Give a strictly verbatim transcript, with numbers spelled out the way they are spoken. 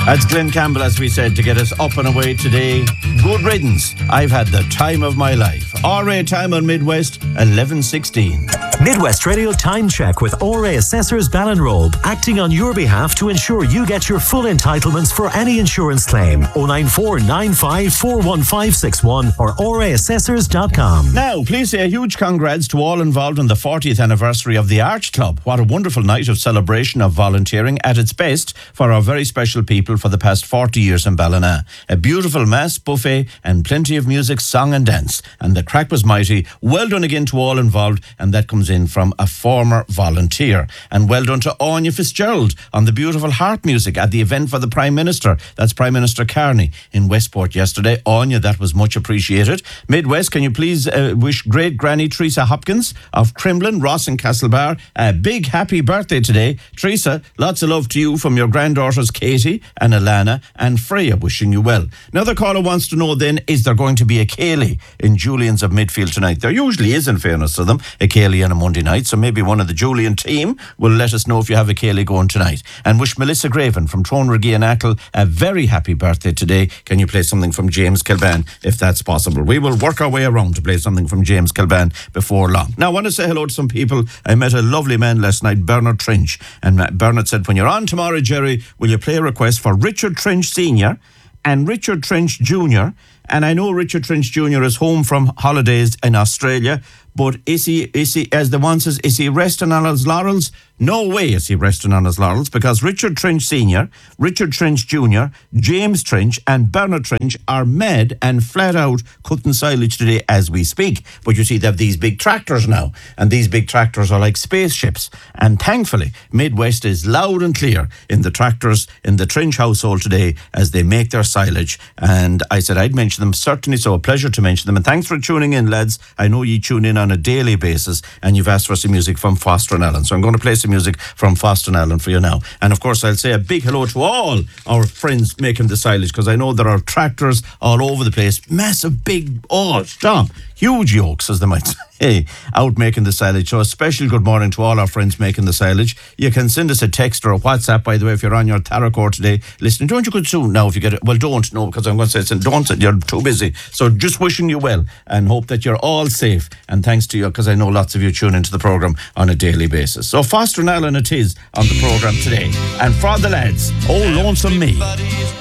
That's Glenn Campbell, as we said, to get us up and away today. Good riddance. I've had the time of my life. R A time on Midwest, eleven sixteen. Midwest Radio Time Check with R A Assessors Ballinrobe, acting on your behalf to ensure you get your full entitlements for any insurance claim. oh nine four nine five four one five six one or r a assessors dot com. Now, please say a huge congrats to all involved in the fortieth anniversary of the Arch Club. What a wonderful night of celebration of volunteering at its best for our very special people for the past forty years in Ballina. A beautiful mass, buffet and plenty of music, song and dance. And the crack was mighty. Well done again to all involved, and that comes in from a former volunteer. And well done to Anya Fitzgerald on the beautiful harp music at the event for the Prime Minister. That's Prime Minister Carney in Westport yesterday. Anya, that was much appreciated. Midwest, can you please uh, wish great granny Teresa Hopkins of Crimlin, Ross and Castlebar a big happy birthday today. Teresa, lots of love to you from your granddaughters Katie and Alana and Freya, wishing you well. Another caller wants to know then, is there going to be a Cayley in Julian's of Midfield tonight? There usually is, in fairness to them, a Cayley on a Monday night, so maybe one of the Julian team will let us know if you have a Cayley going tonight. And wish Melissa Graven from Tronriggy and Ackle a very happy birthday today. Can you play something from James Kilban, if that's possible? We will work our way around to play something from James Kilban before long. Now, I want to say hello to some people. I met a lovely man last night, Bernard Trench, and Bernard said, when you're on tomorrow, Jerry, will you play a request for Richard Trench Senior and Richard Trench Junior? And I know Richard Trench Junior is home from holidays in Australia, but is he, is he, as the one says, is he resting on his laurels? No way is he resting on his laurels, because Richard Trench Senior, Richard Trench Junior, James Trench and Bernard Trench are mad and flat out cutting silage today as we speak. But you see, they have these big tractors now, and these big tractors are like spaceships. And thankfully, Midwest is loud and clear in the tractors in the Trench household today as they make their silage. And I said I'd mention them, certainly, so a pleasure to mention them. And thanks for tuning in, lads. I know you tune in on a daily basis, and you've asked for some music from Foster and Allen. So I'm going to play some music from Foster and Allen for you now. And of course, I'll say a big hello to all our friends making the silage, because I know there are tractors all over the place. Massive, big, oh, stop. Huge yokes, as they might say, out making the silage. So a special good morning to all our friends making the silage. You can send us a text or a WhatsApp, by the way, if you're on your Taracore today listening. Don't you go soon now if you get it? Well, don't, no, because I'm going to say, don't, you're too busy. So just wishing you well and hope that you're all safe. And thanks to you, because I know lots of you tune into the programme on a daily basis. So Foster and Allen it is on the programme today. And for the lads, oh, lonesome me.